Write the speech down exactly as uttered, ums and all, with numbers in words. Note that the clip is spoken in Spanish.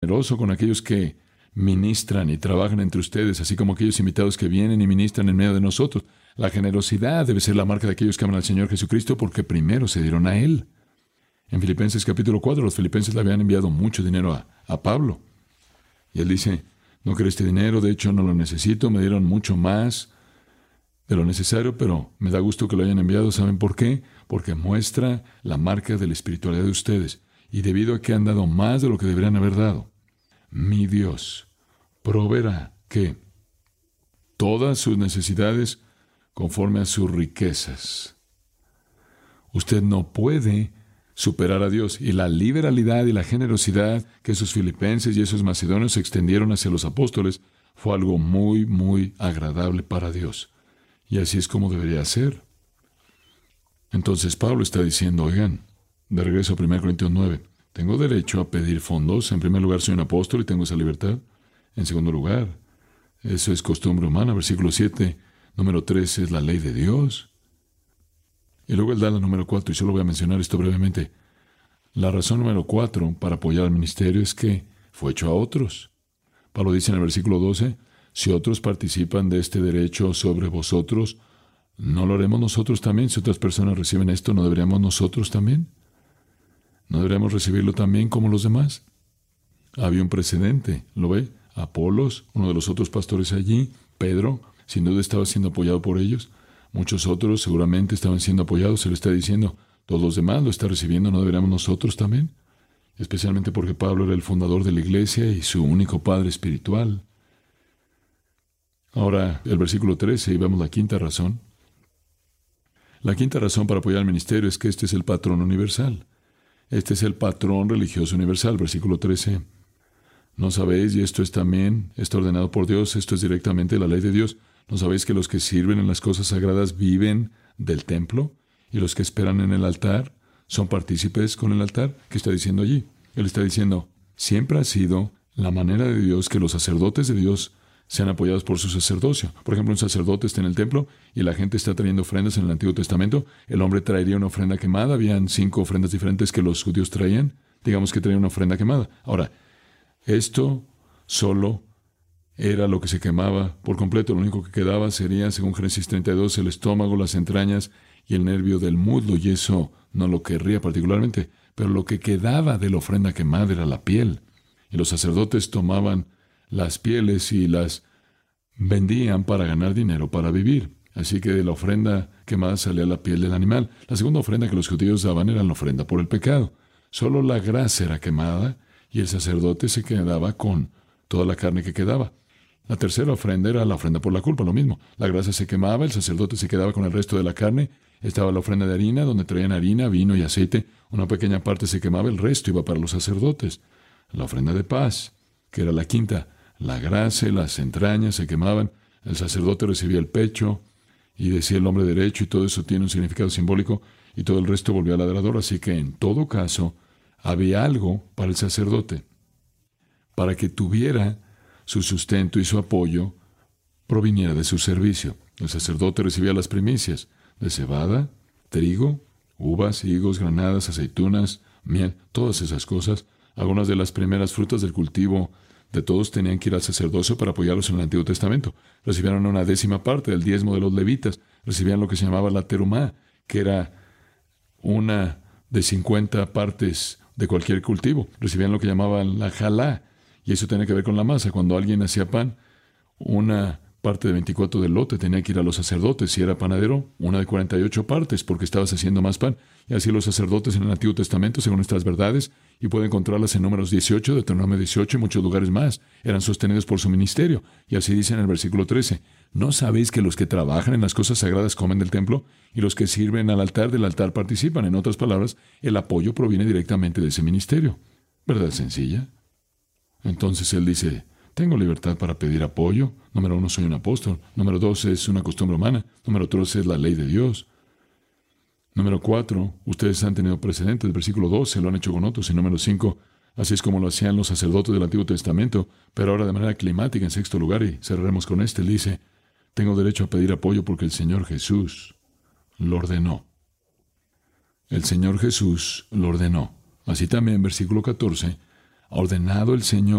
generoso con aquellos que ministran y trabajan entre ustedes, así como aquellos invitados que vienen y ministran en medio de nosotros. La generosidad debe ser la marca de aquellos que aman al Señor Jesucristo porque primero se dieron a Él. En Filipenses capítulo cuatro, los filipenses le habían enviado mucho dinero a, a Pablo. Y él dice, no quiero este dinero, de hecho no lo necesito, me dieron mucho más de lo necesario, pero me da gusto que lo hayan enviado. ¿Saben por qué? Porque muestra la marca de la espiritualidad de ustedes. Y debido a que han dado más de lo que deberían haber dado, mi Dios proveerá que todas sus necesidades conforme a sus riquezas. Usted no puede superar a Dios, y la liberalidad y la generosidad que esos filipenses y esos macedonios extendieron hacia los apóstoles fue algo muy, muy agradable para Dios. Y así es como debería ser. Entonces Pablo está diciendo, oigan, de regreso a primera Corintios nueve, tengo derecho a pedir fondos. En primer lugar, soy un apóstol y tengo esa libertad. En segundo lugar, eso es costumbre humana. Versículo siete, número tres es la ley de Dios. Y luego él da la número cuatro, y solo voy a mencionar esto brevemente. La razón número cuatro para apoyar al ministerio es que fue hecho a otros. Pablo dice en el versículo doce, si otros participan de este derecho sobre vosotros, ¿no lo haremos nosotros también? Si otras personas reciben esto, ¿no deberíamos nosotros también? ¿No deberíamos recibirlo también como los demás? Había un precedente, ¿lo ve? Apolos, uno de los otros pastores allí, Pedro, sin duda estaba siendo apoyado por ellos. Muchos otros seguramente estaban siendo apoyados. Se le está diciendo, todos los demás lo están recibiendo, ¿no deberíamos nosotros también? Especialmente porque Pablo era el fundador de la iglesia y su único padre espiritual. Ahora, el versículo trece, y vemos la quinta razón. La quinta razón para apoyar al ministerio es que este es el patrón universal. Este es el patrón religioso universal. Versículo trece. ¿No sabéis? Y esto es también, está ordenado por Dios, esto es directamente la ley de Dios. ¿No sabéis que los que sirven en las cosas sagradas viven del templo? Y los que esperan en el altar son partícipes con el altar. ¿Qué está diciendo allí? Él está diciendo, siempre ha sido la manera de Dios que los sacerdotes de Dios sean apoyados por su sacerdocio. Por ejemplo, un sacerdote está en el templo y la gente está trayendo ofrendas en el Antiguo Testamento. El hombre traería una ofrenda quemada. Habían cinco ofrendas diferentes que los judíos traían. Digamos que traían una ofrenda quemada. Ahora, esto solo era lo que se quemaba por completo. Lo único que quedaba sería, según Génesis treinta y dos, el estómago, las entrañas y el nervio del muslo, y eso no lo querría particularmente. Pero lo que quedaba de la ofrenda quemada era la piel. Y los sacerdotes tomaban las pieles y las vendían para ganar dinero, para vivir. Así que de la ofrenda quemada salía la piel del animal. La segunda ofrenda que los judíos daban era la ofrenda por el pecado. Solo la grasa era quemada y el sacerdote se quedaba con toda la carne que quedaba. La tercera ofrenda era la ofrenda por la culpa, lo mismo. La grasa se quemaba, el sacerdote se quedaba con el resto de la carne. Estaba la ofrenda de harina, donde traían harina, vino y aceite. Una pequeña parte se quemaba, el resto iba para los sacerdotes. La ofrenda de paz, que era la quinta. La grasa y las entrañas se quemaban. El sacerdote recibía el pecho y decía el hombre derecho, y todo eso tiene un significado simbólico, y todo el resto volvió al ladrador. Así que en todo caso había algo para el sacerdote, para que tuviera su sustento y su apoyo proviniera de su servicio. El sacerdote recibía las primicias de cebada, trigo, uvas, higos, granadas, aceitunas, miel, todas esas cosas. Algunas de las primeras frutas del cultivo de todos tenían que ir al sacerdocio para apoyarlos en el Antiguo Testamento. Recibieron una décima parte del diezmo de los levitas. Recibían lo que se llamaba la terumá, que era una de cincuenta partes de cualquier cultivo. Recibían lo que llamaban la jalá, y eso tenía que ver con la masa. Cuando alguien hacía pan, una parte de veinticuatro del lote tenía que ir a los sacerdotes. Si era panadero, una de cuarenta y ocho partes, porque estabas haciendo más pan. Y así los sacerdotes en el Antiguo Testamento, según estas verdades, y puede encontrarlas en Números dieciocho, Deuteronomio dieciocho y muchos lugares más, eran sostenidos por su ministerio. Y así dice en el versículo trece, ¿no sabéis que los que trabajan en las cosas sagradas comen del templo y los que sirven al altar del altar participan? En otras palabras, el apoyo proviene directamente de ese ministerio. ¿Verdad sencilla? Entonces él dice, tengo libertad para pedir apoyo. Número uno, soy un apóstol. Número dos, es una costumbre humana. Número tres, es la ley de Dios. Número cuatro, ustedes han tenido precedentes. Versículo doce, lo han hecho con otros. Y número cinco, así es como lo hacían los sacerdotes del Antiguo Testamento, pero ahora de manera climática en sexto lugar, y cerraremos con este. Él dice, tengo derecho a pedir apoyo porque el Señor Jesús lo ordenó. El Señor Jesús lo ordenó. Así también, versículo catorce, ha ordenado el Señor